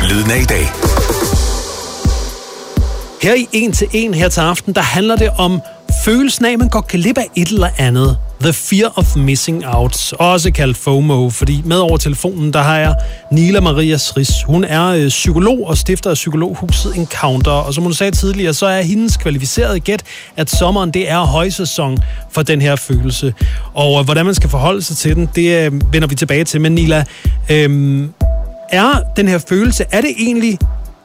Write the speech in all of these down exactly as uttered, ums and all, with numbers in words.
Lyden af i dag. Her i En til En her til aften, der handler det om følelsen af, at man går glip af et eller andet. The fear of missing out, også kaldt FOMO, fordi med over telefonen, der har jeg Nila Maria Sris. Hun er øh, psykolog og stifter af psykologhuset Encounter, og som hun sagde tidligere, så er hendes kvalificerede gæt, at sommeren det er højsæson for den her følelse. Og øh, hvordan man skal forholde sig til den, det øh, vender vi tilbage til. Men Nila, øh, er den her følelse, er det egentlig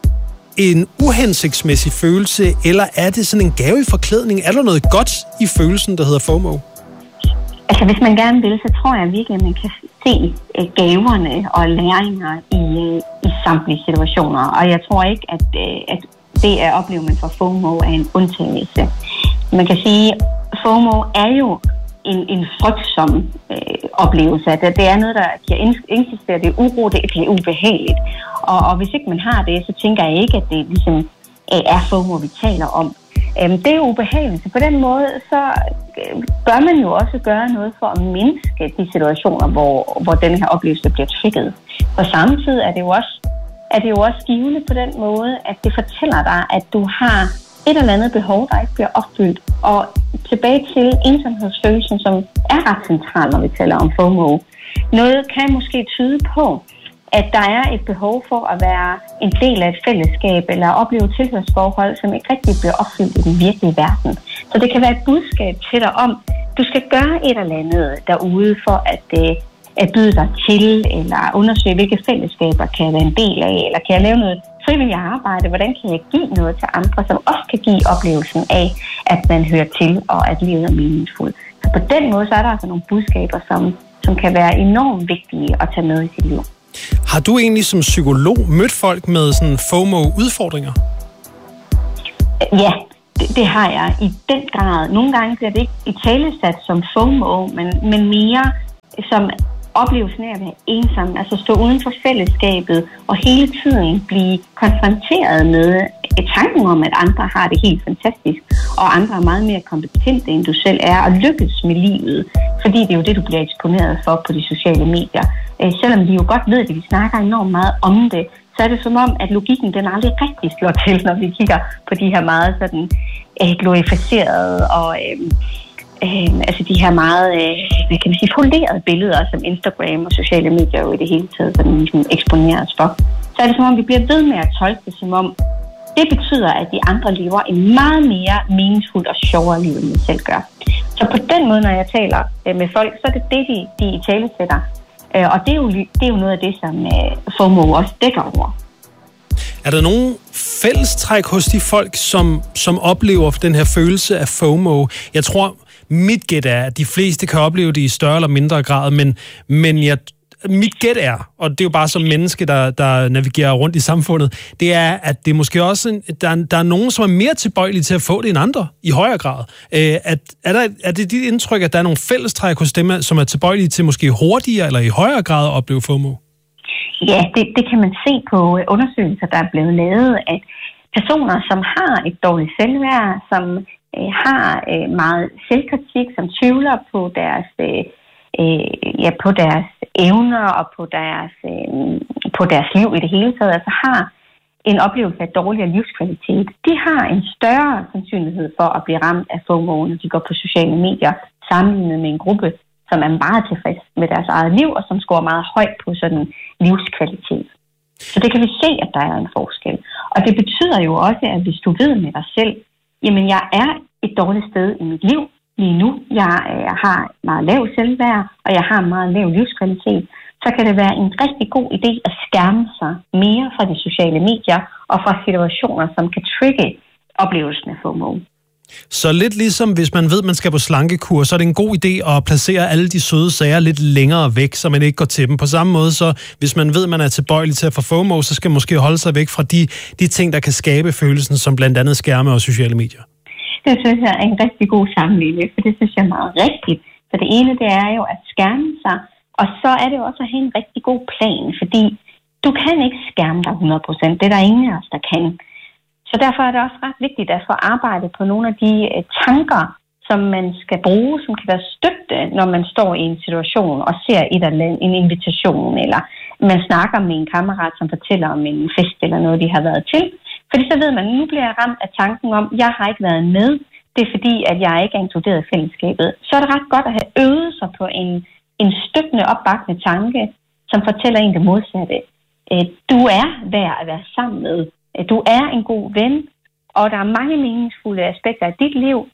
en uhensigtsmæssig følelse, eller er det sådan en gave i forklædning? Er der noget godt i følelsen, der hedder FOMO? Altså, hvis man gerne vil, så tror jeg virkelig, at man kan se gaverne og læringer i, i samtlige situationer. Og jeg tror ikke, at, at det at opleve, man får FOMO er en undtagelse. Man kan sige, at FOMO er jo en, en frygtsom øh, oplevelse. Det, det er noget, der giver insisteret, det er uro, det er ubehageligt. Og, og hvis ikke man har det, så tænker jeg ikke, at det ligesom er FOMO, vi taler om. Det er jo ubehageligt. Så på den måde, så bør man jo også gøre noget for at mindske de situationer, hvor, hvor den her oplevelse bliver trigget. På samme tid er det jo også, er det jo også givende på den måde, at det fortæller dig, at du har et eller andet behov, der ikke bliver opfyldt. Og tilbage til ensomhedsfølelsen, som er ret central, når vi taler om FOMO. Noget kan måske tyde på, at der er et behov for at være en del af et fællesskab eller opleve tilhørsforhold, som ikke rigtig bliver opfyldt i den virkelige verden. Så det kan være et budskab til dig om, du skal gøre et eller andet derude for at, at byde dig til, eller undersøge, hvilke fællesskaber kan jeg være en del af, eller kan jeg lave noget frivilligt arbejde, hvordan kan jeg give noget til andre, som også kan give oplevelsen af, at man hører til, og at livet er meningsfuldt. Så på den måde, så er der altså nogle budskaber, som, som kan være enormt vigtige at tage med i sit liv. Har du egentlig som psykolog mødt folk med sådan FOMO-udfordringer? Ja, det, det har jeg i den grad. Nogle gange bliver det ikke i talesat som FOMO, men, men mere som oplevelsen af at være ensom, altså stå uden for fællesskabet og hele tiden blive konfronteret med tanken om, at andre har det helt fantastisk, og andre er meget mere kompetente, end du selv er, og lykkes med livet, fordi det er jo det, du bliver eksponeret for på de sociale medier. Selvom vi jo godt ved det, vi snakker enormt meget om det, så er det som om, at logikken den aldrig rigtig slår til, når vi kigger på de her meget sådan øh, glorificerede og øh, øh, altså de her meget, øh, hvad kan man sige, polerede billeder, som Instagram og sociale medier jo i det hele taget sådan ligesom eksponeres for. Så er det som om, vi bliver ved med at tolke det som om, det betyder, at de andre lever en meget mere meningsfuldt og sjovere liv, end vi selv gør. Så på den måde, når jeg taler øh, med folk, så er det det, de, de i tale sætter. Og det er, jo, det er jo noget af det, som FOMO også dækker over. Er der nogen fællestræk hos de folk, som, som oplever den her følelse af FOMO? Jeg tror, mit gæt er, at de fleste kan opleve det i større eller mindre grad, men, men jeg, mit gæt er, og det er jo bare som menneske, der, der navigerer rundt i samfundet, det er, at det måske også, en, der, der er nogen, som er mere tilbøjelige til at få det end andre i højere grad. Øh, at, er, der, er det dit indtryk, at der er nogle fællestræk hos dem, som er tilbøjelige til måske hurtigere eller i højere grad at opleve FOMO? Ja, det, det kan man se på undersøgelser, der er blevet lavet, at personer, som har et dårligt selvværd, som øh, har øh, meget selvkritik, som tvivler på deres... Øh, Øh, ja, på deres evner og på deres, øh, på deres liv i det hele taget, altså har en oplevelse af dårligere livskvalitet. De har en større sandsynlighed for at blive ramt af FOMO, når de går på sociale medier, sammenlignet med en gruppe, som er meget tilfreds med deres eget liv, og som scorer meget højt på sådan livskvalitet. Så det kan vi se, at der er en forskel. Og det betyder jo også, at hvis du ved med dig selv, jamen jeg er et dårligt sted i mit liv, lige nu, jeg øh, har meget lav selvværd, og jeg har meget lav livskvalitet, så kan det være en rigtig god idé at skærme sig mere fra de sociale medier og fra situationer, som kan trigge oplevelsen af FOMO. Så lidt ligesom hvis man ved, at man skal på slankekur, så er det en god idé at placere alle de søde sager lidt længere væk, så man ikke går til dem. På samme måde, så hvis man ved, at man er tilbøjelig til at få FOMO, så skal man måske holde sig væk fra de, de ting, der kan skabe følelsen, som blandt andet skærme og sociale medier. Det synes jeg er en rigtig god sammenligning, for det synes jeg er meget rigtigt. Så det ene, det er jo at skærme sig, og så er det jo også at have en rigtig god plan, fordi du kan ikke skærme dig hundrede procent. Det er der ingen af os, der kan. Så derfor er det også ret vigtigt at få arbejdet på nogle af de tanker, som man skal bruge, som kan være støtte, når man står i en situation og ser et eller andet, en invitation, eller man snakker med en kammerat, som fortæller om en fest eller noget, de har været til. Fordi så ved man, nu bliver jeg ramt af tanken om, jeg har ikke været med. Det er fordi, at jeg ikke er inkluderet i fællesskabet. Så er det ret godt at have øvet sig på en, en støttende, opbakkende tanke, som fortæller en det modsatte. Du er værd at være sammen med. Du er en god ven, og der er mange meningsfulde aspekter af dit liv.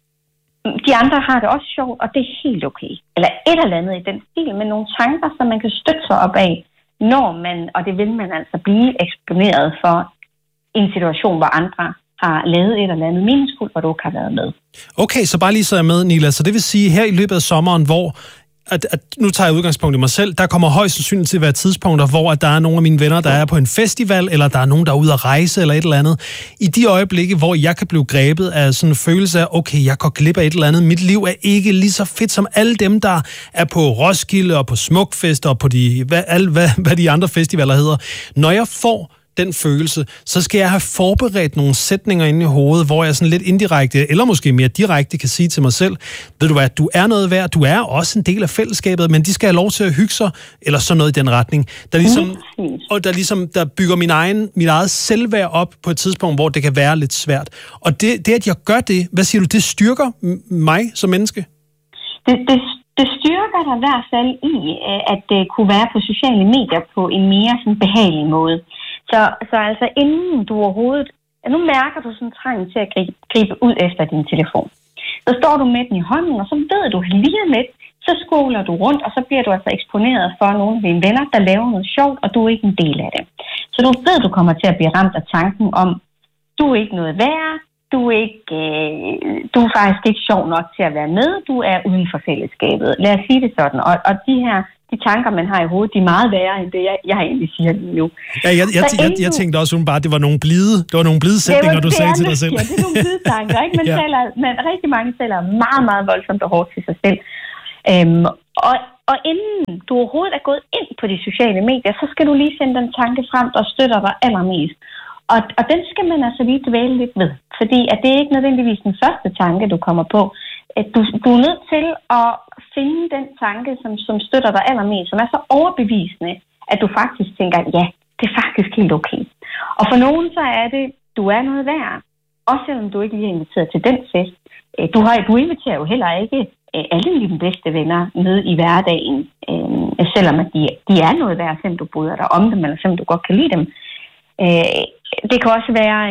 De andre har det også sjovt, og det er helt okay. Eller et eller andet i den stil, med nogle tanker, som man kan støtte sig op af, når man, og det vil man altså blive eksponeret for en situation, hvor andre har lavet et eller andet meningsfuldt, hvor du ikke har været med. Okay, så bare lige så er jeg med, Nila. Så det vil sige, her i løbet af sommeren, hvor At, at nu tager jeg udgangspunkt i mig selv, der kommer højst sandsynligt til at være tidspunkter, hvor at der er nogle af mine venner, der er på en festival, eller der er nogen, der er ude at rejse, eller et eller andet. I de øjeblikke, hvor jeg kan blive grebet af sådan en følelse af, okay, jeg går glip af et eller andet. Mit liv er ikke lige så fedt som alle dem, der er på Roskilde og på Smukfest og på de, hvad, alle, hvad, hvad de andre festivaler hedder. Når jeg får den følelse, så skal jeg have forberedt nogle sætninger inde i hovedet, hvor jeg sådan lidt indirekte, eller måske mere direkte, kan sige til mig selv, ved du hvad, du er noget værd, du er også en del af fællesskabet, men de skal have lov til at hygge sig, eller sådan noget i den retning. Der ligesom, og der ligesom, der bygger min egen, mit eget selvværd op på et tidspunkt, hvor det kan være lidt svært. Og det, det at jeg gør det, hvad siger du, det styrker mig som menneske? Det, det, det styrker dig i hvert fald i, at det kunne være på sociale medier på en mere sådan behagelig måde. Så, så altså inden du overhovedet, nu mærker du sådan trang til at gribe, gribe ud efter din telefon. Så står du med den i hånden, og så ved du lige om lidt, så skoler du rundt, og så bliver du altså eksponeret for nogle af dine venner, der laver noget sjovt, og du er ikke en del af det. Så du ved, du kommer til at blive ramt af tanken om, du er ikke noget værd, du er, ikke, øh, du er faktisk ikke sjov nok til at være med, du er uden for fællesskabet. Lad os sige det sådan. Og, og de her de tanker, man har i hovedet, de er meget værre end det, jeg, jeg egentlig siger lige nu. Ja, jeg, jeg, jeg, jeg tænkte også bare, at det var nogle blide, det var nogle blide sætninger, du sagde til dig selv. Ja, det er nogle blide tanker, ikke? Man ja. taler, man, rigtig mange taler meget, meget voldsomt og hårdt til sig selv. Øhm, og, og inden du overhovedet er gået ind på de sociale medier, så skal du lige sende den tanke frem, der støtter dig allermest. Og, og den skal man altså lige dvæle lidt ved. Fordi at det er ikke nødvendigvis den første tanke, du kommer på. Du, du er nødt til at finde den tanke, som, som støtter dig allermest, som er så overbevisende, at du faktisk tænker, ja, det er faktisk helt okay. Og for nogen så er det, du er noget værd, også selvom du ikke lige er inviteret til den fest. Du, har, du inviterer jo heller ikke alle dine bedste venner med i hverdagen, selvom at de, de er noget værd, selvom du bryder dig om dem, eller selvom du godt kan lide dem. Det kan også være...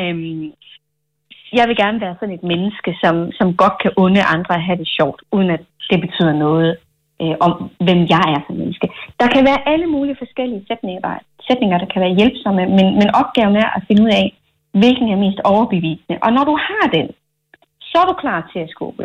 Jeg vil gerne være sådan et menneske, som, som godt kan unde andre at have det sjovt, uden at det betyder noget øh, om, hvem jeg er som menneske. Der kan være alle mulige forskellige sætninger, der, sætninger, der kan være hjælpsomme, men, men opgaven er at finde ud af, hvilken er mest overbevisende. Og når du har den, så er du klar til at skubbe.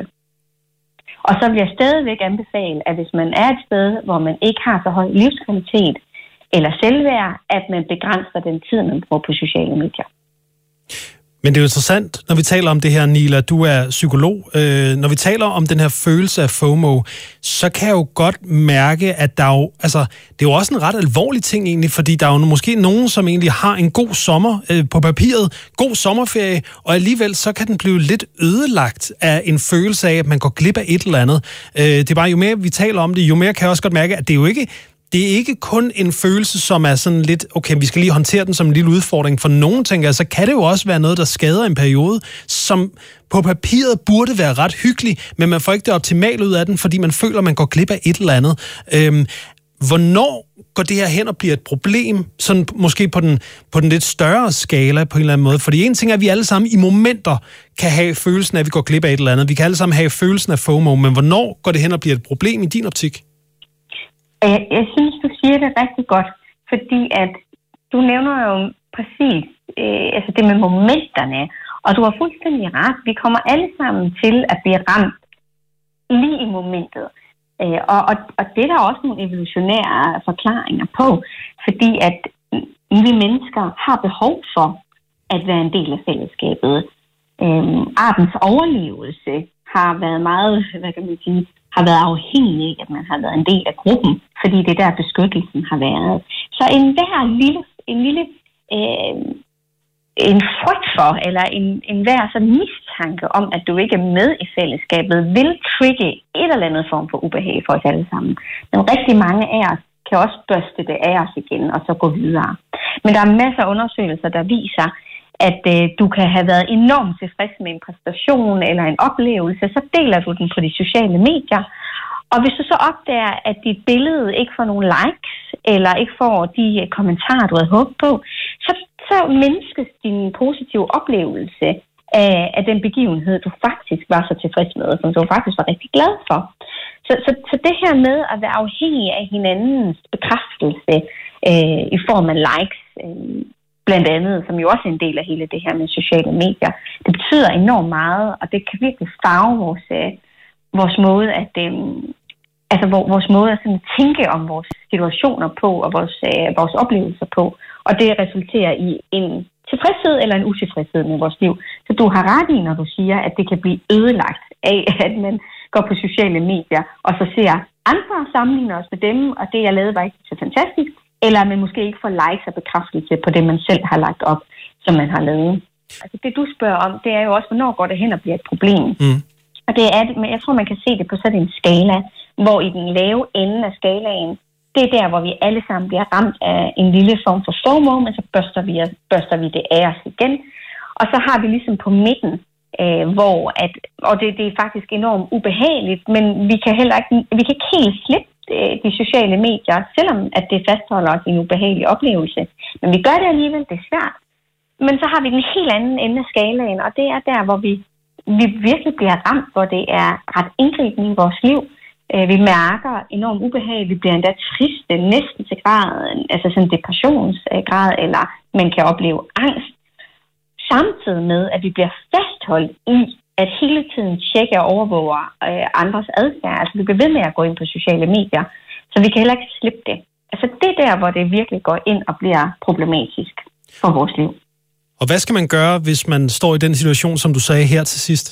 Og så vil jeg stadigvæk anbefale, at hvis man er et sted, hvor man ikke har så høj livskvalitet eller selvværd, at man begrænser den tid, man bruger på sociale medier. Men det er jo interessant, når vi taler om det her, Nila, du er psykolog. Øh, når vi taler om den her følelse af FOMO, så kan jeg jo godt mærke, at der jo, altså, det er jo også en ret alvorlig ting egentlig, fordi der er jo måske nogen, som egentlig har en god sommer øh, på papiret, god sommerferie, og alligevel så kan den blive lidt ødelagt af en følelse af, at man går glip af et eller andet. Øh, det er bare, jo mere vi taler om det, jo mere kan jeg også godt mærke, at det er jo ikke... Det er ikke kun en følelse, som er sådan lidt, okay, vi skal lige håndtere den som en lille udfordring. For nogen, tænker jeg, så kan det jo også være noget, der skader en periode, som på papiret burde være ret hyggelig, men man får ikke det optimale ud af den, fordi man føler, at man går glip af et eller andet. Øhm, hvornår går det her hen og bliver et problem, sådan måske på den, på den lidt større skala på en eller anden måde? Fordi en ting er, at vi alle sammen i momenter kan have følelsen af, at vi går glip af et eller andet. Vi kan alle sammen have følelsen af FOMO, men hvornår går det hen og bliver et problem i din optik? Jeg, jeg synes, du siger det rigtig godt, fordi at du nævner jo præcis øh, altså det med momenterne, og du har fuldstændig ret. Vi kommer alle sammen til at blive ramt lige i momentet. Øh, og, og, og det er der også nogle evolutionære forklaringer på, fordi at vi mennesker har behov for at være en del af fællesskabet. Øh, artens overlevelse har været meget, hvad kan man sige, har været afhængig af, at man har været en del af gruppen, fordi det er der beskyttelsen har været. Så en hver lille, en lille øh, en frygt for, eller en, en hver sådan mistanke om, at du ikke er med i fællesskabet, vil trigge et eller andet form for ubehag for os alle sammen. Men rigtig mange af os kan kan også børste det af os igen, og så gå videre. Men der er masser af undersøgelser, der viser, at øh, du kan have været enormt tilfreds med en præstation eller en oplevelse, så deler du den på de sociale medier. Og hvis du så opdager, at dit billede ikke får nogen likes, eller ikke får de øh, kommentarer, du havde håbet på, så, så mindskes din positive oplevelse af, af den begivenhed, du faktisk var så tilfreds med, som du faktisk var rigtig glad for. Så, så, så det her med at være afhængig af hinandens bekræftelse øh, i form af likes, øh, blandt andet, som jo også er en del af hele det her med sociale medier, det betyder enormt meget, og det kan virkelig farve vores, øh, vores måde at øh, altså vores måde at sådan tænke om vores situationer på og vores, øh, vores oplevelser på, og det resulterer i en tilfredshed eller en utilfredshed med vores liv. Så du har ret i, når du siger, at det kan blive ødelagt af, at man går på sociale medier og så ser andre sammenligner os med dem, og det jeg lavede var ikke så fantastisk, eller at man måske ikke får likes og bekræftelse på det, man selv har lagt op, som man har lavet. Altså det du spørger om, det er jo også, hvornår går det hen og bliver et problem. Mm. Og det er det, men jeg tror, man kan se det på sådan en skala, hvor i den lave ende af skalaen, det er der, hvor vi alle sammen bliver ramt af en lille form for FOMO, men så børster vi, børster vi det af os igen. Og så har vi ligesom på midten, øh, hvor at, og det, det er faktisk enormt ubehageligt, men vi kan heller ikke, vi kan ikke helt slippe øh, de sociale medier, selvom at det fastholder os i en ubehagelig oplevelse. Men vi gør det alligevel, det er svært. Men så har vi den helt anden ende af skalaen, og det er der, hvor vi, vi virkelig bliver ramt, hvor det er ret indgribende i vores liv. Vi mærker enormt ubehag, vi bliver endda triste, næsten til grad, altså sådan depressionsgrad, eller man kan opleve angst. Samtidig med, at vi bliver fastholdt i at hele tiden tjekke og overvåge andres adfærd. Altså vi bliver ved med at gå ind på sociale medier, så vi kan heller ikke slippe det. Altså det er der, hvor det virkelig går ind og bliver problematisk for vores liv. Og hvad skal man gøre, hvis man står i den situation, som du sagde her til sidst?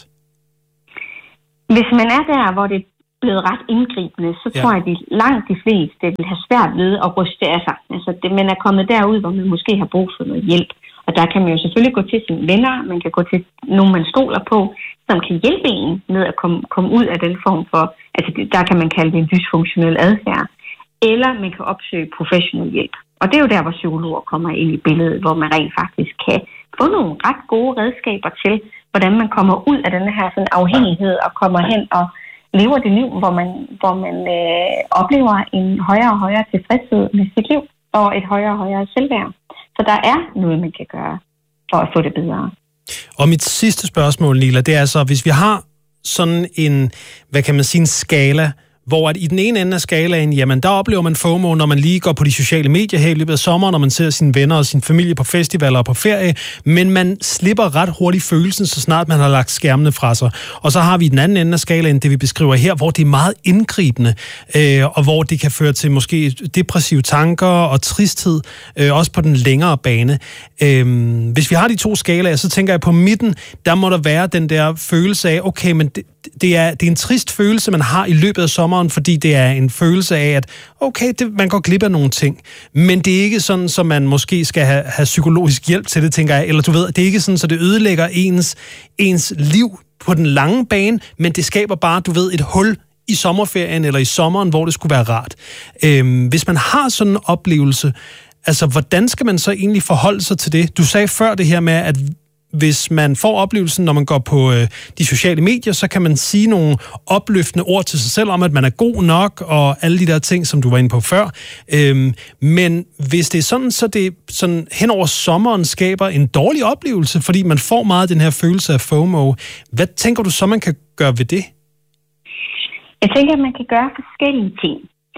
Hvis man er der, hvor det blevet ret indgribende, så ja. tror jeg, at de, langt de fleste vil have svært ved at ryste af sig. Altså, det, man er kommet derud, hvor man måske har brug for noget hjælp. Og der kan man jo selvfølgelig gå til sine venner, man kan gå til nogen, man stoler på, som kan hjælpe en med at komme, komme ud af den form for, altså der kan man kalde det en dysfunktionel adfærd, eller man kan opsøge professionel hjælp. Og det er jo der, hvor psykologer kommer ind i billedet, hvor man rent faktisk kan få nogle ret gode redskaber til, hvordan man kommer ud af den her sådan afhængighed og kommer hen og lever det liv, hvor man, hvor man øh, oplever en højere og højere tilfredshed med sit liv og et højere og højere selvværd. Så der er noget, man kan gøre for at få det bedre. Og mit sidste spørgsmål, Nila, det er så, hvis vi har sådan en, hvad kan man sige, en skala, hvor at i den ene ende af skalaen, jamen der oplever man FOMO, når man lige går på de sociale medier her i løbet af sommeren, når man ser sine venner og sin familie på festivaler og på ferie, men man slipper ret hurtigt følelsen, så snart man har lagt skærmene fra sig. Og så har vi i den anden ende af skalaen, det vi beskriver her, hvor det er meget indgribende, øh, og hvor det kan føre til måske depressive tanker og tristhed, øh, også på den længere bane. Øh, hvis vi har de to skalaer, så tænker jeg på midten, der må der være den der følelse af, okay, men det, det, er, det er en trist følelse, man har i løbet af sommeren, fordi det er en følelse af, at okay, det, man går glip af nogle ting, men det er ikke sådan, så man måske skal have, have psykologisk hjælp til det, tænker jeg, eller du ved, det er ikke sådan, så det ødelægger ens, ens liv på den lange bane, men det skaber bare, du ved, et hul i sommerferien eller i sommeren, hvor det skulle være rart. Øhm, hvis man har sådan en oplevelse, altså, hvordan skal man så egentlig forholde sig til det? Du sagde før det her med, at hvis man får oplevelsen, når man går på øh, de sociale medier, så kan man sige nogle opløftende ord til sig selv om, at man er god nok, og alle de der ting, som du var inde på før. Øhm, men hvis det er sådan, så det sådan hen over sommeren skaber en dårlig oplevelse, fordi man får meget den her følelse af FOMO. Hvad tænker du så, man kan gøre ved det? Jeg tænker, at man kan gøre forskellige ting.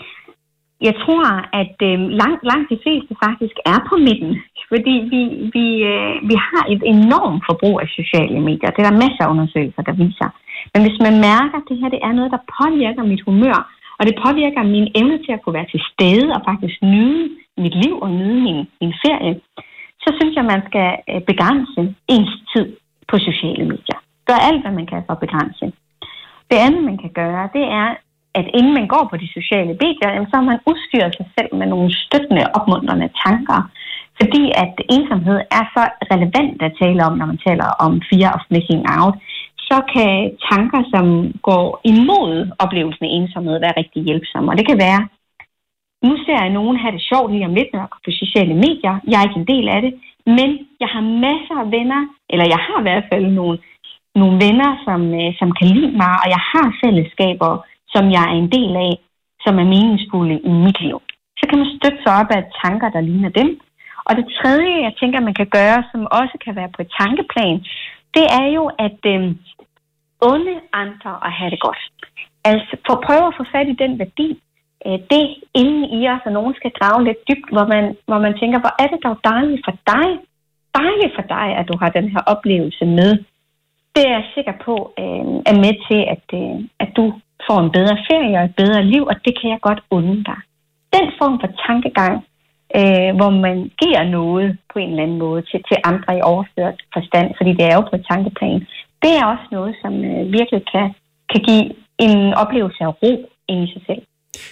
Jeg tror, at øh, langt, langt de fleste faktisk er på midten, fordi vi, vi, øh, vi har et enormt forbrug af sociale medier. Det er der masser af undersøgelser, der viser. Men hvis man mærker, at det her det er noget, der påvirker mit humør, og det påvirker min evne til at kunne være til stede og faktisk nyde mit liv og nyde min, min ferie, så synes jeg, at man skal begrænse ens tid på sociale medier. Gør alt, hvad man kan for at begrænse. Det andet, man kan gøre, det er, at inden man går på de sociale medier, så har man udstyret sig selv med nogle støttende, opmuntrende tanker. Fordi at ensomhed er så relevant at tale om, når man taler om fear of missing out, så kan tanker, som går imod oplevelsen af ensomhed, være rigtig hjælpsomme. Og det kan være, nu ser jeg nogen have det sjovt lige om lidt, når jeg går på sociale medier. Jeg er ikke en del af det, men jeg har masser af venner, eller jeg har i hvert fald nogle, nogle venner, som, øh, som kan lide mig, og jeg har fællesskaber, som jeg er en del af, som er meningsfulde i mit liv. Så kan man støtte sig op af tanker, der ligner dem. Og det tredje, jeg tænker, man kan gøre, som også kan være på et tankeplan, det er jo at øh, unde andre og have det godt. Altså for at prøve at få fat i den værdi, øh, det inde i os, og nogen skal grave lidt dybt, hvor man, hvor man tænker, hvor er det dog dejligt for dig, dejligt for dig, at du har den her oplevelse med. Det er jeg sikker på øh, er med til, at, øh, at du får en bedre ferie og et bedre liv, og det kan jeg godt unde dig. Den form for tankegang, øh, hvor man giver noget på en eller anden måde til, til andre i overført forstand, fordi det er jo på et tankeplan, det er også noget, som øh, virkelig kan, kan give en oplevelse af ro ind i sig selv.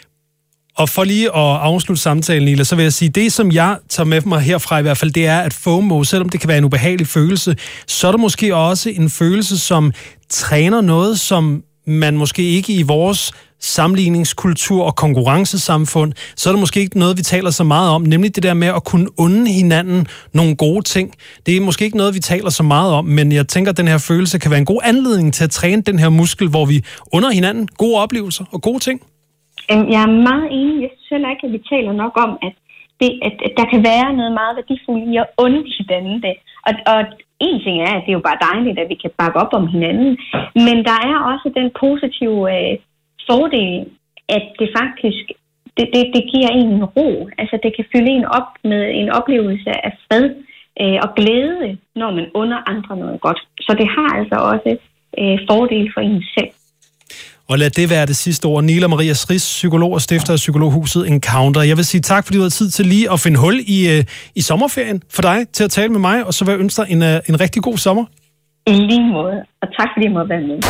Og for lige at afslutte samtalen, Nila, så vil jeg sige, det som jeg tager med mig herfra i hvert fald, det er, at FOMO, selvom det kan være en ubehagelig følelse, så er der måske også en følelse, som træner noget, som man måske ikke i vores sammenligningskultur og konkurrencesamfund, så er det måske ikke noget, vi taler så meget om, nemlig det der med at kunne unde hinanden nogle gode ting. Det er måske ikke noget, vi taler så meget om, men jeg tænker, at den her følelse kan være en god anledning til at træne den her muskel, hvor vi under hinanden gode oplevelser og gode ting. Jeg er meget enig. Jeg synes heller ikke, at vi taler nok om, at, det, at, at der kan være noget meget værdifuldt i at unde hinanden det. Og, og en ting er, at det er jo bare dejligt, at vi kan bakke op om hinanden. Men der er også den positive øh, fordel, at det faktisk det, det, det giver en ro. Altså det kan fylde en op med en oplevelse af fred øh, og glæde, når man under andre noget godt. Så det har altså også øh, fordel for en selv. Og lad det være det sidste ord. Nila Maria Sriss, psykolog og stifter af Psykologhuset Encounter. Jeg vil sige tak, fordi du har tid til lige at finde hul i, uh, i sommerferien for dig til at tale med mig, og så vil jeg ønske dig en, uh, en rigtig god sommer. I lige måde, og tak fordi jeg måtte være med.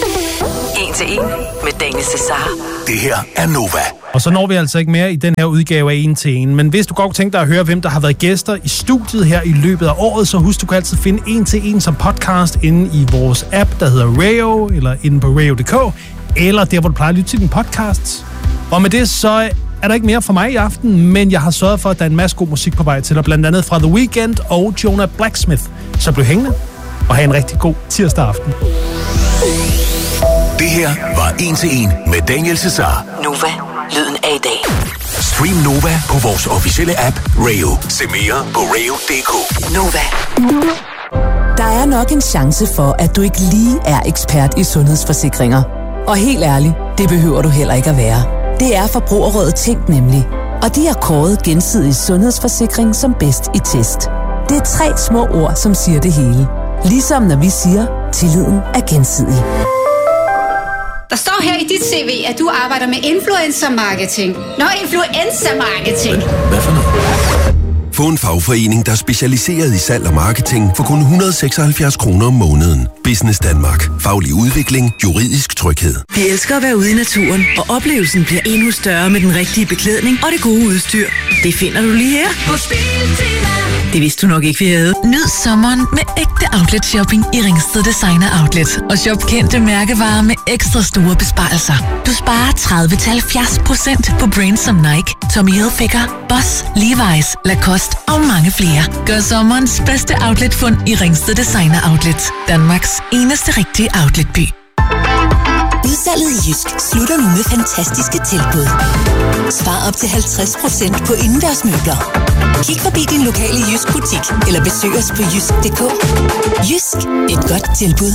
En til en med Daniel Cesar. Det her er Nova. Og så når vi altså ikke mere i den her udgave af En til En. Men hvis du godt kunne tænke dig at høre, hvem der har været gæster i studiet her i løbet af året, så husk, du kan altid finde En til En som podcast inde i vores app, der hedder Rayo, eller inde på rayo punktum d k, eller der, hvor du plejer at lytte til din podcast. Og med det, så er der ikke mere for mig i aften, men jeg har sørget for, at der er en masse god musik på vej til dig, blandt andet fra The Weeknd og Jonah Blacksmith. Så bliv hængende og have en rigtig god tirsdag aften. Det her var En til En med Daniel Cesar. Nova, lyden af i dag. Stream Nova på vores officielle app, Rayo. Se mere på rayo punktum d k. Nova. Der er nok en chance for, at du ikke lige er ekspert i sundhedsforsikringer. Og helt ærligt, det behøver du heller ikke at være. Det er Forbrugerrådet Tænk nemlig. Og de har kåret gensidig sundhedsforsikring som bedst i test. Det er tre små ord, som siger det hele. Ligesom når vi siger, tilliden er gensidig. Der står her i dit C V, at du arbejder med influencer-marketing. Nå, influencer-marketing. Hvad for noget? Få en fagforening, der er specialiseret i salg og marketing for kun et hundrede og seksoghalvfjerds kroner om måneden. Business Danmark. Faglig udvikling. Juridisk tryghed. Vi elsker at være ude i naturen, og oplevelsen bliver endnu større med den rigtige beklædning og det gode udstyr. Det finder du lige her på Biltema. Det vidste du nok ikke, vi havde. Nyd sommeren med ægte outlet shopping i Ringsted Designer Outlet. Og shop kendte mærkevarer med ekstra store besparelser. Du sparer tredive til halvfjerds procent på brands som Nike, Tommy Hilfiger, Boss, Levi's, Lacoste og mange flere. Gør sommerens bedste outletfund i Ringsted Designer Outlet. Danmarks eneste rigtige outletby. Udsalget i Jysk slutter nu med fantastiske tilbud. Spar op til halvtreds procent på indendørsmøbler. Kig forbi din lokale Jysk butik eller besøg os på jysk punktum d k. Jysk. Et godt tilbud.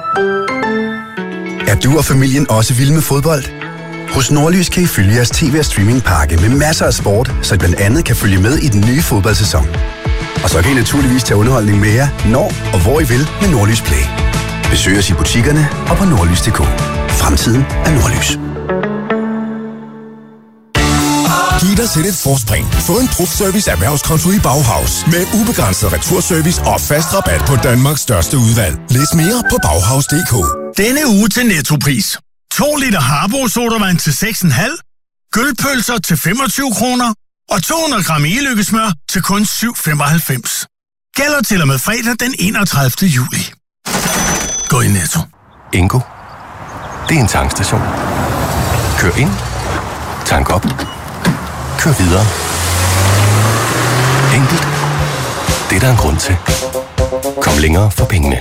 Er du og familien også vilde med fodbold? Hos Nordlys kan I følge jeres tv- og streamingpakke med masser af sport, så I blandt andet kan følge med i den nye fodboldsæson. Og så kan I naturligvis tage underholdning med jer, når og hvor I vil med Nordlys Play. Besøg os i butikkerne og på nordlys punktum d k. Fremtiden er Nordlys. Giv dig selv et forspring. Få en Prof-Service erhvervskonto i Bauhaus med ubegrænset returservice og fast rabat på Danmarks største udvalg. Læs mere på bauhaus punktum d k. Denne uge til Nettopris. to liter Harbo sodavand til seks komma fem, gølpølser til femogtyve kroner og to hundrede gram e-lykkesmør til kun syv femoghalvfems. Gælder til og med fredag den enogtredivte juli. Gå i Netto. Ingo. Det er en tankstation. Kør ind. Tank op. køre videre. Enkelt. Det er der en grund til. Kom længere for pengene.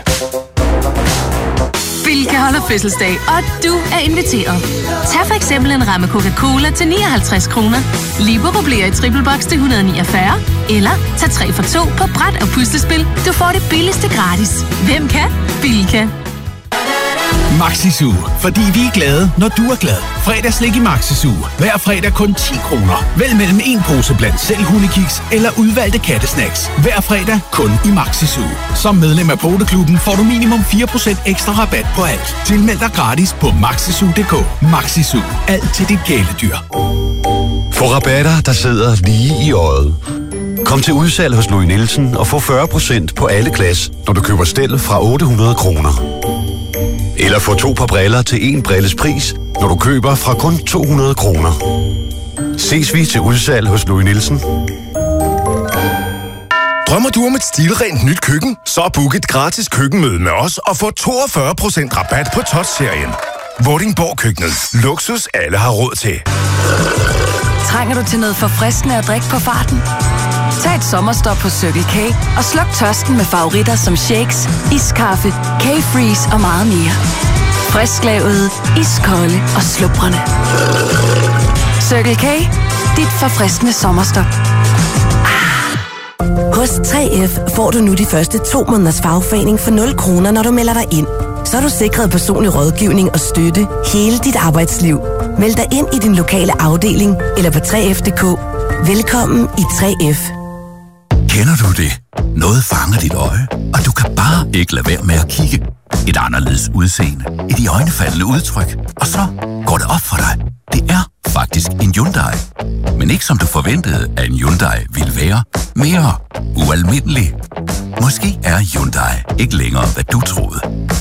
Bilka holder fødselsdag, og du er inviteret. Tag for eksempel en ramme Coca-Cola til nioghalvtreds kroner. Libero bliver i triple box til et hundrede og niogfyrre. Eller tag tre for to på bræt og puslespil. Du får det billigste gratis. Hvem kan? Bilka. Maxi-Zoo, fordi vi er glade, når du er glad. Fredagslik i Maxi-Zoo. Hver fredag kun ti kroner. Vælg mellem en pose blandt selv hundekiks eller udvalgte kattesnacks. Hver fredag kun i Maxi-Zoo. Som medlem af Poteklubben får du minimum fire procent ekstra rabat på alt. Tilmeld dig gratis på maxizoo punktum d k. Maxi-Zoo. Alt til dit kæledyr. Få rabatter, der sidder lige i øjet. Kom til udsalg hos Louis Nielsen og få fyrre procent på alle glas, når du køber stel fra otte hundrede kroner. Eller få to par briller til en brilles pris, når du køber fra kun to hundrede kroner. Ses vi til udsalg hos Louis Nielsen. Drømmer du om et stilrent nyt køkken? Så book et gratis køkkenmøde med os og få toogfyrre procent rabat på Touch-serien. Vordingborg Køkkenet. Luksus alle har råd til. Trænger du til noget forfriskende at drikke på farten? Tag et sommerstop på Circle K og sluk tørsten med favoritter som shakes, iskaffe, K-Freeze og meget mere. Frisklavet, iskolde og slubrende. Circle K, dit forfriskende sommerstop. Hos tre F får du nu de første to måneders fagforening for nul kroner, når du melder dig ind. Så er du sikret personlig rådgivning og støtte hele dit arbejdsliv. Meld dig ind i din lokale afdeling eller på tre F punktum d k. Velkommen i tre F. Kender du det? Noget fanger dit øje, og du kan bare ikke lade være med at kigge. Et anderledes udseende, et iøjnefaldende udtryk, og så går det op for dig. Det er faktisk en Hyundai. Men ikke som du forventede, at en Hyundai ville være. Mere ualmindelig. Måske er Hyundai ikke længere, hvad du troede.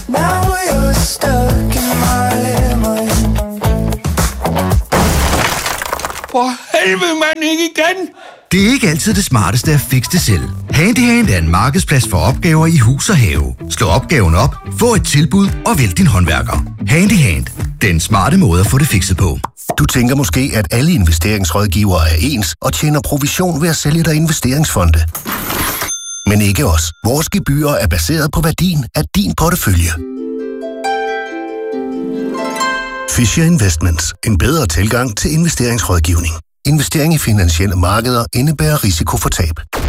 For helvede, mand, ikke igen! Det er ikke altid det smarteste at fikse det selv. Handyhand er en markedsplads for opgaver i hus og have. Slå opgaven op, få et tilbud og vælg din håndværker. Handyhand. Den smarte måde at få det fikset på. Du tænker måske, at alle investeringsrådgivere er ens og tjener provision ved at sælge dig investeringsfonde. Men ikke os. Vores gebyrer er baseret på værdien af din portefølje. Fisher Investments. En bedre tilgang til investeringsrådgivning. Investering i finansielle markeder indebærer risiko for tab.